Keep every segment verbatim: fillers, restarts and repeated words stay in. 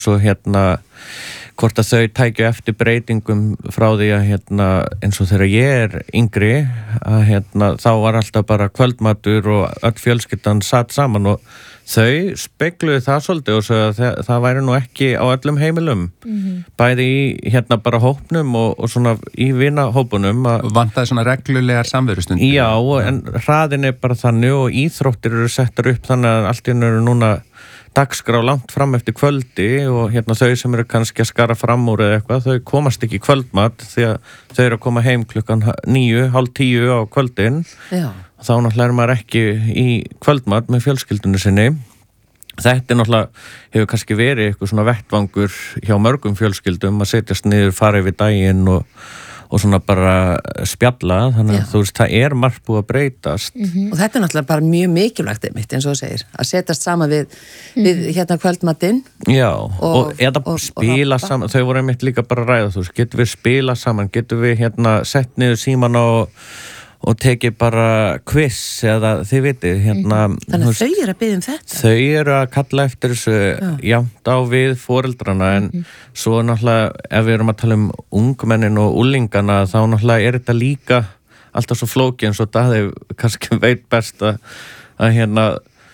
svo hérna hvort að þau tækju eftir breytingum frá því að hérna eins og þegar ég er yngri að hérna þá var alltaf bara kvöldmatur og öll fjölskyldan satt saman og þau spegluðu það svolítið og svo að það, það væri nú ekki á öllum heimilum mm-hmm. bæði í hérna bara hópnum og, og svona í vinahópunum Vantaði svona reglulegar samverustundir Já, en hraðin er bara þannig og íþróttir eru settar upp þannig að allt í einu eru núna dagskrá langt fram eftir kvöldi og hérna þau sem eru kannski að skara fram úr eða eitthvað, þau komast ekki í kvöldmat því að þau eru að koma heim klukkan níu, hálf tíu á kvöldin Já. Þá náttúrulega er maður ekki í kvöldmat með fjölskyldunni sinni. Þetta er náttúrulega, hefur kannski verið eitthvað svona vettvangur hjá mörgum fjölskyldum að setjast niður, fara yfir daginn og, og svona bara spjalla, þannig að þú veist, það er margt búið að breytast. Mm-hmm. Og þetta er náttúrulega bara mjög mikilvægt einmitt, eins og þú segir, að setjast saman við, mm. við hérna kvöldmatinn. Já, og, og eða og, spila og saman, þau voru einmitt líka bara að ræða, þú veist, getum við spila saman, getum við hérna sett niður síman og og tekið bara quiz eða þið vitið hérna Þannig að þau eru að biðja um þetta Þau eru að kalla eftir þessu jafnt á við foreldrana en mm-hmm. svo náttúrulega ef við erum að tala um ungmennin og úlingana þá náttúrulega er þetta líka alltaf svo flókið eins og Daði kannski veit best að, að hérna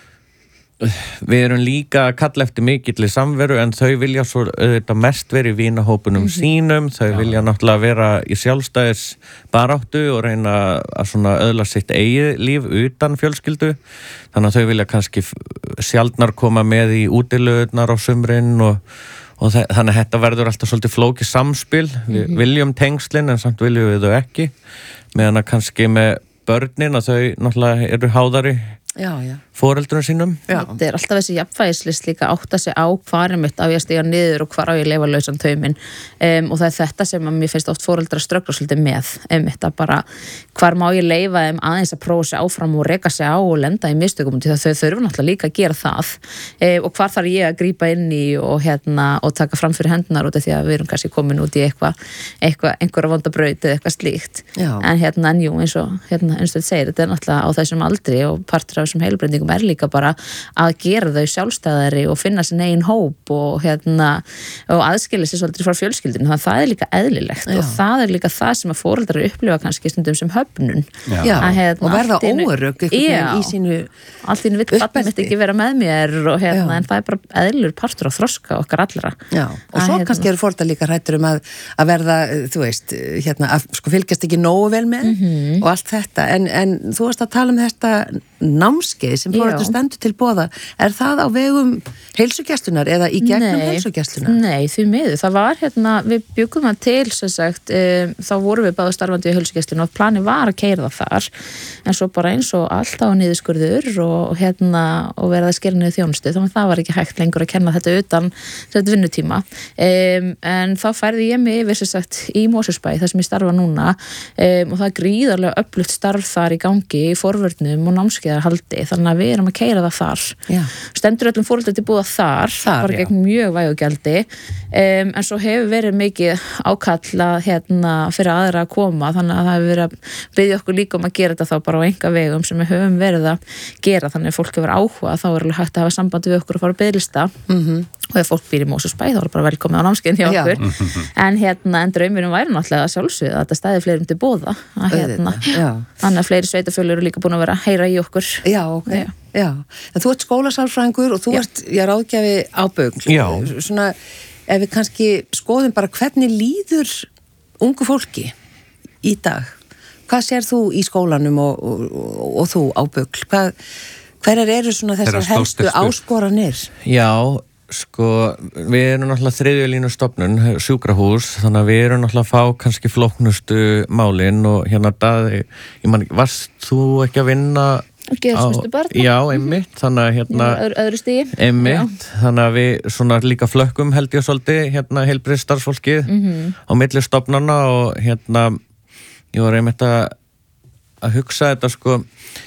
við erum líka að kalla eftir mikilli samveru en þau vilja svo auðvitað mest verið í vinahópunum mm-hmm. sínum, þau Já. vilja náttúrulega vera í sjálfstæðis baráttu og reyna að svona öðla sitt eigið líf utan fjölskyldu þannig að þau vilja kannski sjaldnar koma með í útilöðnar á sumrin og, og þa- þannig að þetta verður alltaf svolítið flókið samspil mm-hmm. við viljum tengslin en samt viljum við þau ekki meðan að kannski með börnin að þau náttúrulega eru háðari Já, já. foreldrunum sínum. Já. Þetta er alltaf þessi jafnvægislist líka átta sig á hvar er mitt á ég að stiga niður og hvar á ég að leifa lausan tauminn um, og það er þetta sem að mér finnst oft foreldrar ströggla svolítið með um þetta bara hvar má ég leifa þeim aðeins að prófa sig áfram og reka sig á og lenda í mistökum því að þau þurfa náttúrulega líka að gera það um, og hvar þarf ég að grípa inn í og, hérna, og taka fram fyrir hendunar út af því að við erum kannski komin út í eitthvað eitthva, einhverja vondabraut eða eitthvað slíkt Já. en hérna en jú eins og hérna, eins og þetta segir, þetta er náttúrulega á þessum aldri og partur af þessum heilbreytingum er líka bara að gera þau sjálfstæðari og finna sin eigin hóp og hérna og aðskilja sér svolítið frá fjölskyldinu þannig að það er líka eðlilegt Já. og það er líka það sem að foreldrar upplifa kannski stundum sem höfnun Já. Að, hérna, og verða allt í einu- óörugg Já. í sínu allt í einu vill barnið mitt ekki vera með mér og hérna, en það er bara eðlur partur á þroska okkar allra Já. og svo Að, kannski eru foreldrar líka hrættur um að, að verða, þú veist, hérna að sko fylgjast ekki nógu vel með Mhm. og allt þetta, en, en þú varst að tala um þetta námskeið sem foreldrar Já. stendur til boða, er það á vegum heilsugæslunar eða í gegnum Nei. heilsugæslunar? Nei, því miður. Það var hérna, við byggum það til sem sagt, um, þá vorum við báðu starfandi í heilsugæslunni og planið var að keyra það þar en svo bara eins og alltaf niðurskurður og hérna og verða að skera niður þjónustu, þannig að það var ekki hægt lengur að kenna þetta utan þetta vinnutíma um, en þá færði ég mig yfir sem sagt í Mosfellsbæ þar sem ég starfa núna um, og það er gríðarlega öflugt starf þar í gangi í forvörnum og námskeiðarhaldi þannig að við erum að keyra það þar Já. stendur öllum foreldrar til búða þar, Þar, bara já. gegn mjög vægugjaldi um, en svo hefur verið mikið ákalla hérna fyrir aðra að koma þannig að það hefur verið að biðja okkur líka um að gera þetta þá bara á enga vegum sem við höfum verið að gera þannig að fólk hefur áhuga þá er alveg hægt að hafa sambandi við okkur og fara að biðlista Mm-hmm. og ef fólk býr í Mosfellsbæ þá er bara velkomið á námskeiðin hjá Já. okkur en hérna en draumurum væri náttúrulega að sjálfsögðu að þetta stæði fleirum til boða að hérna, Auðvitað, já. þannig að fleiri sveitafjölu eru líka búin að vera að heyra í okkur Já, ok. Já. Já. En þú ert skólasálfræðingur og þú Já. ert, ég ráðgjafi á Bögl. Já. Svona, ef við kannski skoðum bara hvernig líður ungu fólki í dag? Hvað sér þú í skólanum og, og, og, og þú á Bögl? Hvað, hverjar eru svona þessar Þeirra helstu stórstyrstu? áskoranir? Já, sko, við erum náttúrulega þriðju línu stofnun, sjúkrahús, þannig að við erum náttúrulega að fá kannski flóknustu málin og hérna Daði, ég man ekki, varst þú ekki að vinna Geðsmiðstöð barna? Já, einmitt, þannig að hérna öðru, öðru stigi einmitt, þannig að við svona líka flökkum held ég svolítið, hérna heilbrigðisstarfsfólkið Mhm. á milli stofnana og hérna ég var einmitt að að hugsa þetta sko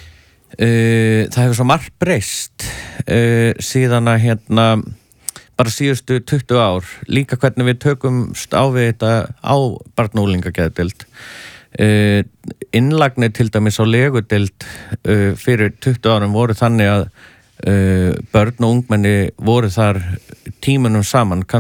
uh, það hefur svo margt breyst uh, síðan að hérna bara síðustu tuttugu ár líka hvernig við tökumst á við þetta á barna- og unglingageðdeild uh, innlagnir til dæmis á legudeild uh, fyrir tuttugu árum voru þannig að uh, börn og ungmenni voru þar tímunum saman,